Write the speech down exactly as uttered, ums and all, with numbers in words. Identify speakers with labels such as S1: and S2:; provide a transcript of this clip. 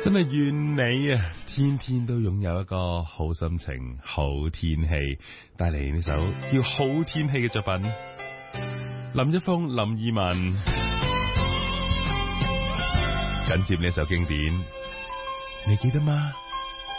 S1: 真係願你啊，天天都擁有一個好心情、好天氣，帶嚟呢首叫《好天氣》嘅作品。林一峰、林二汶，緊接呢首經典，你記得嗎？